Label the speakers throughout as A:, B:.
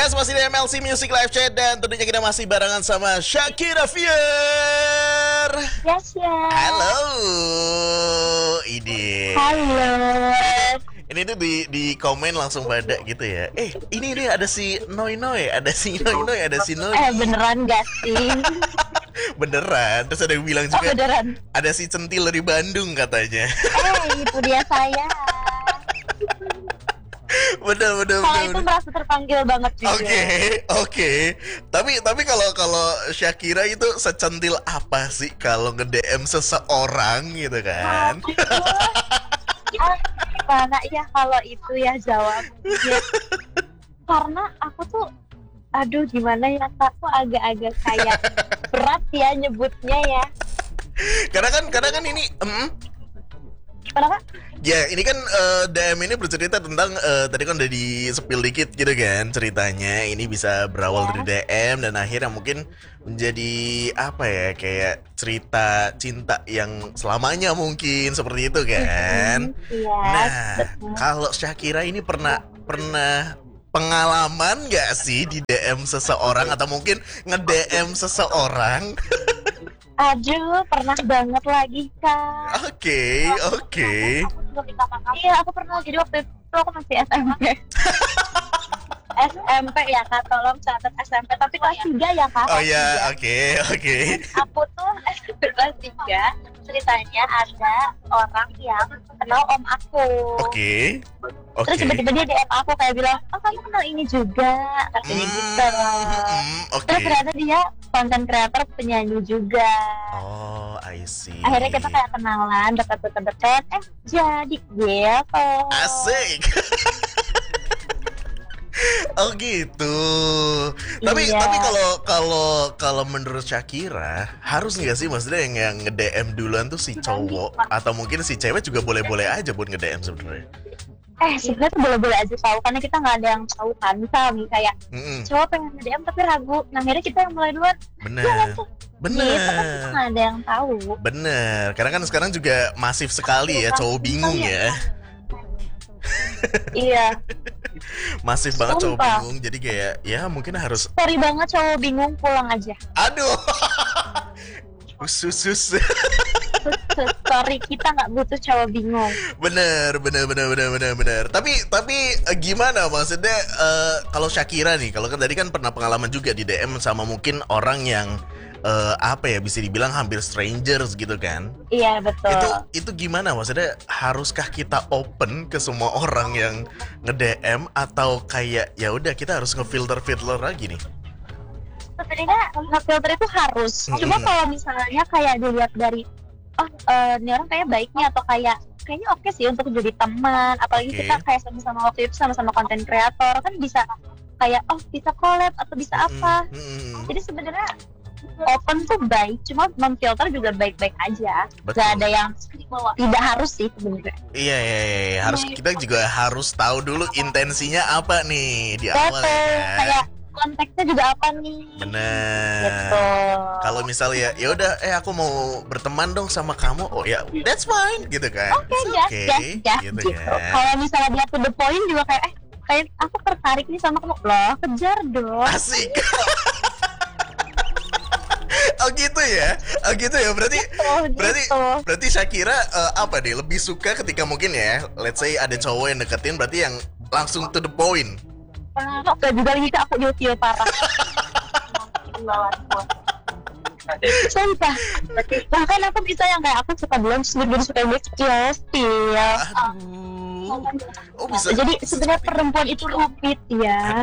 A: guys, masih di MLC Music Live Chat dan tentunya kita masih barengan sama Shakira Fier.
B: Yes, ya.
A: Halo, ini.
B: Halo.
A: Ini tuh di komen langsung pada gitu ya. Ini ada si Noi Noi, ada si Noi Noi, ada si Noi.
B: Beneran gak sih?
A: Beneran. Terus ada yang bilang juga
B: beneran.
A: ada si Centil dari Bandung katanya.
B: Itu dia saya.
A: Bener.
B: Kalau itu merasa terpanggil banget juga.
A: Oke. Tapi kalau Shakira itu secentil apa sih kalau nge-DM seseorang gitu kan?
B: Gimana ya kalau itu ya jawabnya? Karena aku tuh, gimana ya, aku agak-agak kayak berat ya nyebutnya ya.
A: Karena kan ini
B: Kenapa?
A: ya ini kan DM ini bercerita tentang tadi kan udah di spill dikit gitu kan ceritanya. Ini bisa berawal dari DM dan akhirnya mungkin menjadi apa ya, kayak cerita cinta yang selamanya mungkin seperti itu kan. Nah, kalau Shakira ini pernah pengalaman gak sih di DM seseorang atau mungkin nge-DM seseorang?
B: Pernah banget lagi, Kak.
A: Oke.
B: Iya, aku pernah. Jadi waktu itu aku masih SMP. SMP ya, Kak. Tolong catat SMP. Tapi kelas 3 ya, Kak.
A: Oh ya, oke.
B: Aku tuh SMP kelas 3. Ceritanya ada orang yang kenal om aku.
A: Oke.
B: Terus tiba-tiba dia DM aku kayak bilang, "Oh, kamu kenal ini juga?" Katanya gitu. Terus ternyata dia konten kreator, penyanyi juga.
A: Oh, I see.
B: Akhirnya kita kayak kenalan, dekat, jadi gitu.
A: Asik. Oh gitu. Tapi
B: Iya.
A: tapi kalau menurut Shakira harus nggak sih maksudnya yang nge-DM duluan tuh si cowok atau mungkin si cewek juga boleh-boleh aja buat nge-DM sebenarnya?
B: Sebenarnya tuh boleh-boleh aja tahu, karena kita nggak ada yang tahu kan. Misal nih kayak cowok pengen nge-DM tapi ragu, nah akhirnya kita yang mulai duluan.
A: Bener.
B: Gitu kan, kita nggak ada yang tahu.
A: Bener, karena kan sekarang juga masif sekali ya cowok bingung ya.
B: Iya.
A: Masif banget cowok
B: Sumpah.
A: bingung, jadi kayak ya mungkin harus.
B: Sorry banget cowok bingung, pulang aja.
A: Aduh. Usus.
B: Sorry, kita nggak butuh cowok bingung.
A: Bener. Tapi gimana maksudnya kalau Shakira nih, kalau tadi kan pernah pengalaman juga di DM sama mungkin orang yang apa ya, bisa dibilang hampir strangers gitu kan?
B: Iya, betul.
A: Itu gimana maksudnya, haruskah kita open ke semua orang yang nge-DM atau kayak ya udah kita harus ngefilter lagi nih?
B: Sebenarnya nge-filter itu harus. Cuma kalau misalnya kayak dilihat dari ini orang kayak baiknya atau kayaknya oke sih untuk jadi teman, apalagi kita kayak sama-sama waktu itu sama-sama konten kreator, kan bisa kayak bisa collab atau bisa apa. Jadi sebenarnya open tuh baik, cuma memfilter juga baik-baik aja.
A: Betul.
B: Gak ada yang tidak harus sih sebenarnya.
A: Iya, harus, kita juga harus tahu dulu intensinya apa nih di awal ya.
B: Kayak konteksnya juga apa nih.
A: Bener.
B: Gitu.
A: Kalau misalnya ya udah aku mau berteman dong sama kamu, oh ya that's fine gitu kan.
B: Oke, gas
A: gitu
B: gitu.
A: kan.
B: Kalau misalnya dia to the point juga kayak aku tertarik nih sama kamu, loh kejar dong.
A: Asik. Oh gitu ya. Berarti Shakira apa nih, lebih suka ketika mungkin ya, let's say ada cowok yang deketin, berarti yang langsung to the point.
B: Gak juga lagi, aku ilfil parah. Sumpah. Bahkan aku bisa yang kayak aku suka belum suka ilfil.
A: Oh bisa.
B: Jadi sebenarnya perempuan itu rumit ya.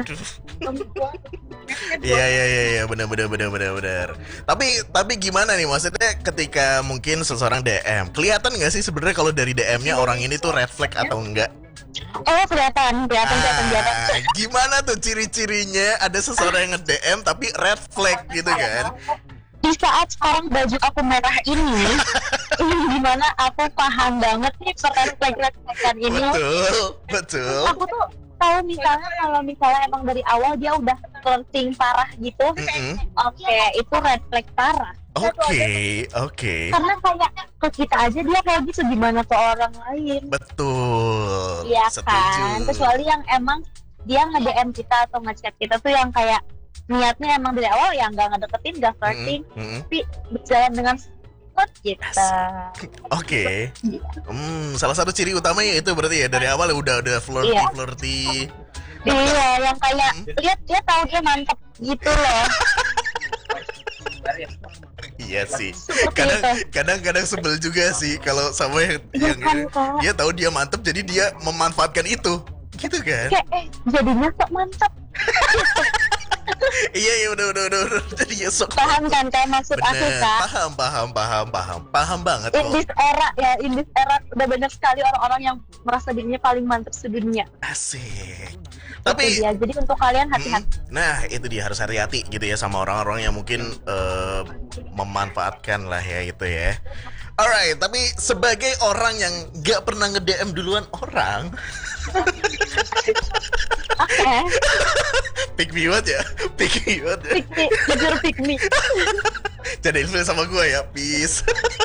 A: Iya, benar. Tapi gimana nih maksudnya, ketika mungkin seseorang DM, kelihatan nggak sih sebenarnya kalau dari DM-nya orang ini tuh red flag atau enggak?
B: Kelihatan.
A: Gimana tuh ciri-cirinya ada seseorang yang nge-DM tapi red flag gitu kan?
B: Di saat sekarang baju aku merah ini dimana aku paham banget nih red flag ini.
A: Betul.
B: Aku tuh tahu misalnya kalau misalnya emang dari awal dia udah flirting parah gitu, itu red flag parah.
A: Oke.
B: Karena kayak ke kita aja dia kayak gitu, gimana ke orang lain?
A: Betul.
B: Iya
A: Setuju.
B: kan, kecuali yang emang dia nge-DM kita atau nge-chat kita tuh yang kayak niatnya emang dari awal ya nggak ngedeketin, nggak flirting, tapi berjalan dengan smooth gitu.
A: Oke. Salah satu ciri utamanya itu berarti ya dari awal udah flirty.
B: Iya, yang kayak lihat dia tahu dia mantep gitu loh.
A: Iya sih. Kadang sebel juga sih kalau sama yang dia tahu dia mantep jadi dia memanfaatkan itu. Gitu kan?
B: Kayak jadinya sok mantep.
A: Iya udah jadi ya sok
B: paham kan kayak maksud aku Kak?
A: Paham banget
B: in this era udah banyak sekali orang-orang yang merasa dirinya paling mantap sedunia.
A: Asik. Tapi
B: dia. Jadi untuk kalian hati-hati.
A: Nah itu dia harus hati-hati gitu ya sama orang-orang yang mungkin memanfaatkan lah ya itu ya. Alright, tapi sebagai orang yang gak pernah nge-DM duluan orang pick me ya.
B: Pick me.
A: Jadi influence sama gue ya, peace.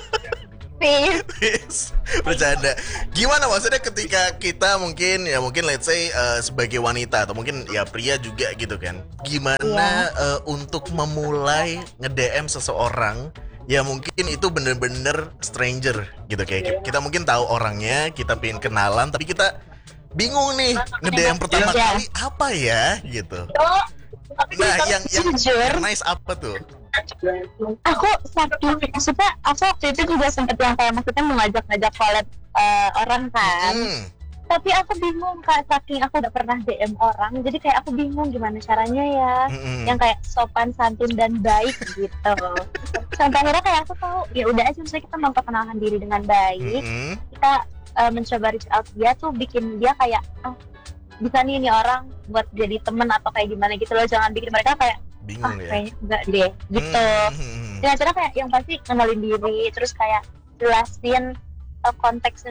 A: Bercanda. Gimana maksudnya ketika kita mungkin let's say sebagai wanita atau mungkin ya pria juga gitu kan. Gimana untuk memulai nge-DM seseorang ya mungkin itu bener-bener stranger gitu kayak kita mungkin tahu orangnya, kita pengen kenalan tapi kita bingung nih nge-DM pertama kali apa ya gitu. Nah yang nice apa tuh?
B: Aku waktu itu juga sempet yang kayak maksudnya mengajak collab orang kan. Tapi aku bingung Kak, saking aku udah pernah DM orang, jadi kayak aku bingung gimana caranya ya, yang kayak sopan, santun dan baik gitu. Sampai akhirnya kayak aku tahu, ya udah aja misalnya kita memperkenalkan diri dengan baik, kita mencoba reach out dia tuh bikin dia kayak, bisa nih ini orang buat jadi temen atau kayak gimana gitu loh, jangan bikin mereka kayak
A: bingung ya.
B: Kayaknya enggak deh, gitu. Dengan cara kayak yang pasti kenalin diri, terus kayak jelasin konteksnya